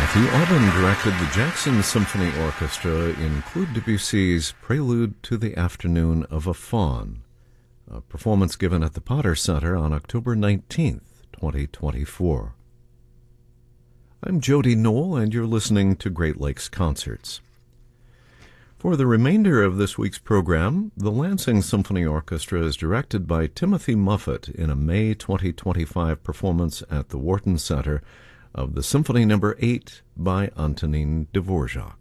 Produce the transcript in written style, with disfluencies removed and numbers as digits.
Matthew Aubin directed the Jackson Symphony Orchestra in Claude Debussy's Prelude to the Afternoon of a Faun, a performance given at the Potter Center on October 19th, 2024. I'm Jody Knoll, and you're listening to Great Lakes Concerts. For the remainder of this week's program, the Lansing Symphony Orchestra is directed by Timothy Muffet in a May 2025 performance at the Wharton Center of the Symphony No. 8 by Antonin Dvorak.